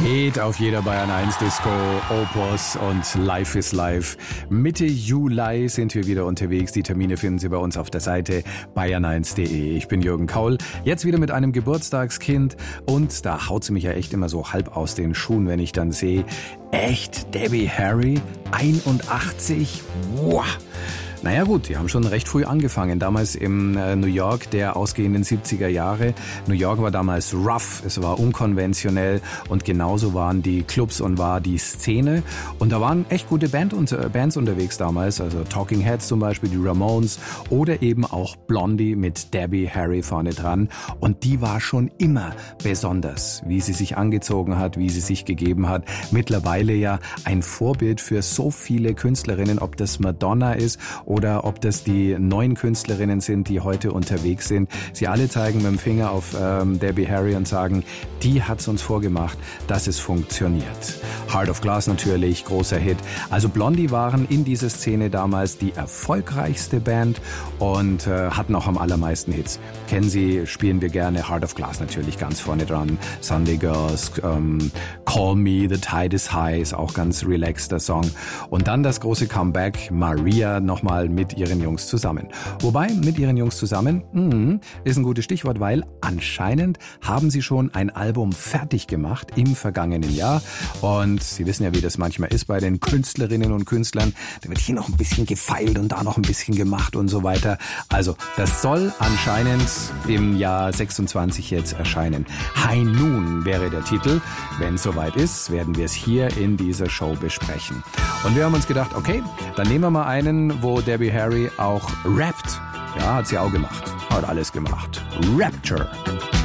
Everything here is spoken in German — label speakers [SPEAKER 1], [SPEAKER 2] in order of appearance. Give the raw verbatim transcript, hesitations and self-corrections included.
[SPEAKER 1] Geht auf jeder Bayern eins Disco, Opus und Life is Life. Mitte Juli sind wir wieder unterwegs. Die Termine finden Sie bei uns auf der Seite bayern eins punkt de. Ich bin Jürgen Kaul, jetzt wieder mit einem Geburtstagskind und da haut sie mich ja echt immer so halb aus den Schuhen, wenn ich dann sehe, echt, Debbie Harry, einundachtzig, wow. Naja gut, die haben schon recht früh angefangen, damals im äh, New York der ausgehenden siebziger Jahre. New York war damals rough, es war unkonventionell und genauso waren die Clubs und war die Szene. Und da waren echt gute Band unter, Bands unterwegs damals, also Talking Heads zum Beispiel, die Ramones oder eben auch Blondie mit Debbie Harry vorne dran. Und die war schon immer besonders, wie sie sich angezogen hat, wie sie sich gegeben hat. Mittlerweile ja ein Vorbild für so viele Künstlerinnen, ob das Madonna ist oder ob das die neuen Künstlerinnen sind, die heute unterwegs sind. Sie alle zeigen mit dem Finger auf ähm, Debbie Harry und sagen, die hat's uns vorgemacht, dass es funktioniert. Heart of Glass natürlich, großer Hit. Also Blondie waren in dieser Szene damals die erfolgreichste Band und äh, hatten auch am allermeisten Hits. Kennen Sie, spielen wir gerne. Heart of Glass natürlich ganz vorne dran. Sunday Girls, ähm, Call Me, The Tide is High ist auch ganz relaxter Song. Und dann das große Comeback, Maria nochmal mit ihren Jungs zusammen. Wobei, mit ihren Jungs zusammen, mh, ist ein gutes Stichwort, weil anscheinend haben sie schon ein Album fertig gemacht im vergangenen Jahr. Und Sie wissen ja, wie das manchmal ist bei den Künstlerinnen und Künstlern. Da wird hier noch ein bisschen gefeilt und da noch ein bisschen gemacht und so weiter. Also, das soll anscheinend im Jahr sechsundzwanzig jetzt erscheinen. High Noon wäre der Titel. Wenn es soweit ist, werden wir es hier in dieser Show besprechen. Und wir haben uns gedacht, okay, dann nehmen wir mal einen, wo Debbie Harry auch rappt. Ja, hat sie auch gemacht. Hat alles gemacht. Rapture.